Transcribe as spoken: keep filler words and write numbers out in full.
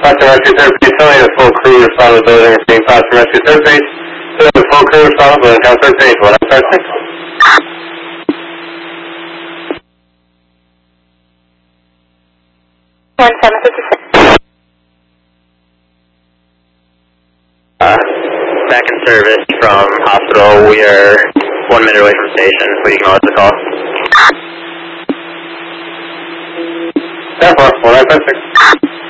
Foster Rescue Third Base, telling the full crew respond to the building, being Foster Rescue Third Base. Telling the full crew respond to the building, count third base, one up, five, six. One seven fifty six. Uh, back in service from hospital. We are one minute away from station. We acknowledge the call. ten four, one nine five six.